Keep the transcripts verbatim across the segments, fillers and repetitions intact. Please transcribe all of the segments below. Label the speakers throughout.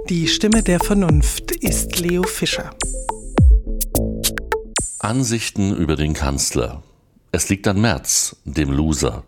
Speaker 1: Die Stimme der Vernunft ist Leo Fischer.
Speaker 2: Ansichten über den Kanzler. Es liegt an Merz, dem Loser.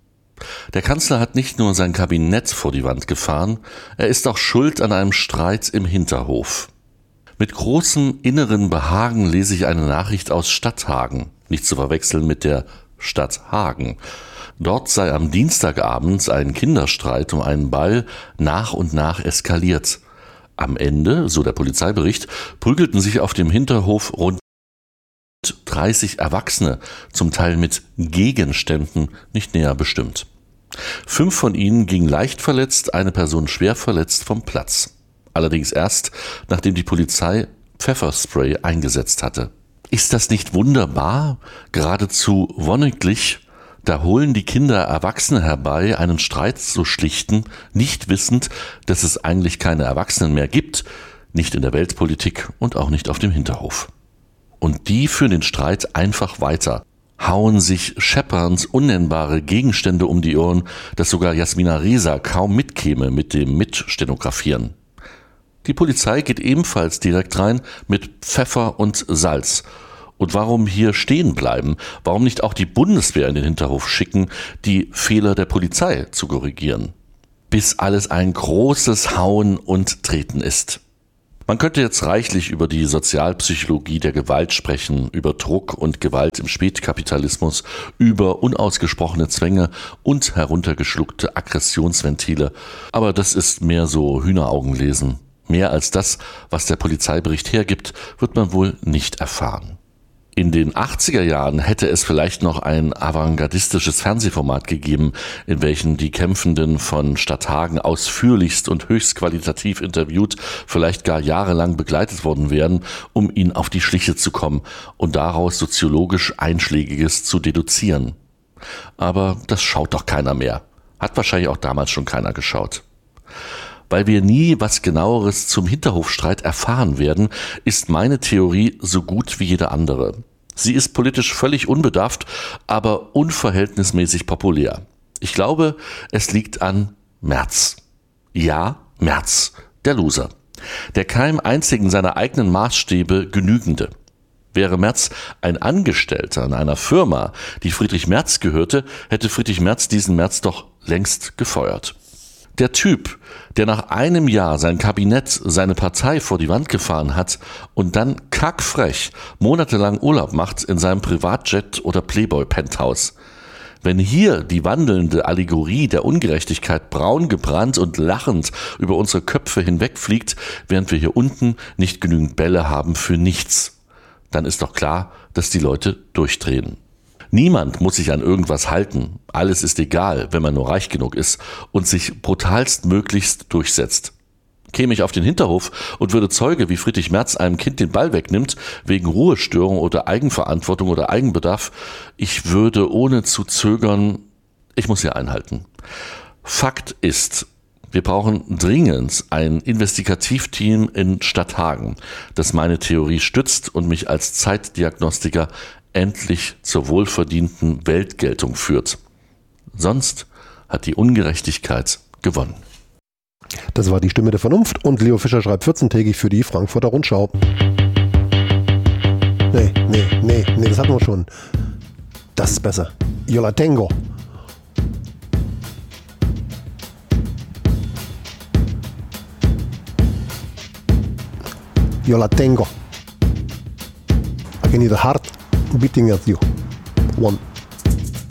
Speaker 2: Der Kanzler hat nicht nur sein Kabinett vor die Wand gefahren, er ist auch schuld an einem Streit im Hinterhof. Mit großem inneren Behagen lese ich eine Nachricht aus Stadthagen, nicht zu verwechseln mit der Stadt Hagen. Dort sei am Dienstagabend ein Kinderstreit um einen Ball nach und nach eskaliert. Am Ende, so der Polizeibericht, prügelten sich auf dem Hinterhof rund dreißig Erwachsene, zum Teil mit Gegenständen, nicht näher bestimmt. Fünf von ihnen gingen leicht verletzt, eine Person schwer verletzt vom Platz. Allerdings erst, nachdem die Polizei Pfefferspray eingesetzt hatte. Ist das nicht wunderbar? Geradezu wonniglich? Da holen die Kinder Erwachsene herbei, einen Streit zu schlichten, nicht wissend, dass es eigentlich keine Erwachsenen mehr gibt, nicht in der Weltpolitik und auch nicht auf dem Hinterhof. Und die führen den Streit einfach weiter, hauen sich scheppernd unnennbare Gegenstände um die Ohren, dass sogar Jasmina Reza kaum mitkäme mit dem Mitstenografieren. Die Polizei geht ebenfalls direkt rein mit Pfeffer und Salz. Und warum hier stehen bleiben? Warum nicht auch die Bundeswehr in den Hinterhof schicken, die Fehler der Polizei zu korrigieren? Bis alles ein großes Hauen und Treten ist. Man könnte jetzt reichlich über die Sozialpsychologie der Gewalt sprechen, über Druck und Gewalt im Spätkapitalismus, über unausgesprochene Zwänge und heruntergeschluckte Aggressionsventile. Aber das ist mehr so Hühneraugenlesen. Mehr als das, was der Polizeibericht hergibt, wird man wohl nicht erfahren. In den achtziger Jahren hätte es vielleicht noch ein avantgardistisches Fernsehformat gegeben, in welchem die Kämpfenden von Stadthagen ausführlichst und höchst qualitativ interviewt, vielleicht gar jahrelang begleitet worden wären, um ihnen auf die Schliche zu kommen und daraus soziologisch Einschlägiges zu deduzieren. Aber das schaut doch keiner mehr. Hat wahrscheinlich auch damals schon keiner geschaut. Weil wir nie was Genaueres zum Hinterhofstreit erfahren werden, ist meine Theorie so gut wie jede andere. Sie ist politisch völlig unbedarft, aber unverhältnismäßig populär. Ich glaube, es liegt an Merz. Ja, Merz, der Loser. Der keinem einzigen seiner eigenen Maßstäbe genügende. Wäre Merz ein Angestellter in einer Firma, die Friedrich Merz gehörte, hätte Friedrich Merz diesen Merz doch längst gefeuert. Der Typ, der nach einem Jahr sein Kabinett, seine Partei vor die Wand gefahren hat und dann kackfrech monatelang Urlaub macht in seinem Privatjet oder Playboy-Penthouse. Wenn hier die wandelnde Allegorie der Ungerechtigkeit braun gebrannt und lachend über unsere Köpfe hinwegfliegt, während wir hier unten nicht genügend Bälle haben für nichts, dann ist doch klar, dass die Leute durchdrehen. Niemand muss sich an irgendwas halten. Alles ist egal, wenn man nur reich genug ist und sich brutalst möglichst durchsetzt. Käme ich auf den Hinterhof und würde Zeuge, wie Friedrich Merz einem Kind den Ball wegnimmt, wegen Ruhestörung oder Eigenverantwortung oder Eigenbedarf, ich würde ohne zu zögern, ich muss hier einhalten. Fakt ist, wir brauchen dringend ein Investigativteam in Stadthagen, das meine Theorie stützt und mich als Zeitdiagnostiker endlich zur wohlverdienten Weltgeltung führt. Sonst hat die Ungerechtigkeit gewonnen.
Speaker 3: Das war die Stimme der Vernunft und Leo Fischer schreibt vierzehntägig für die Frankfurter Rundschau. Nee, nee, nee, nee, das hatten wir schon. Das ist besser. Yo la tengo. Yo la tengo. I can either heart beating at you. One.